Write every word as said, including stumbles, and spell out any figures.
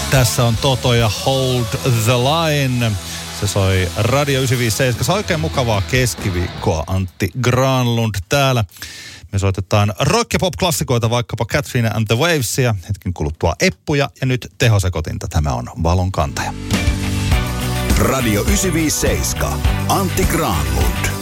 Tässä on Toto ja Hold the Line. Se soi Radio yhdeksänsataaviisikymmentäseitsemän. Se on oikein mukavaa keskiviikkoa. Antti Granlund täällä. Me soitetaan rock- ja pop-klassikoita, vaikkapa Katrina and the Wavesia. Hetken kuluttua Eppuja ja nyt tehosekotinta. Tämä on Valon kantaja. Radio yhdeksänsataaviisikymmentäseitsemän. Antti Granlund.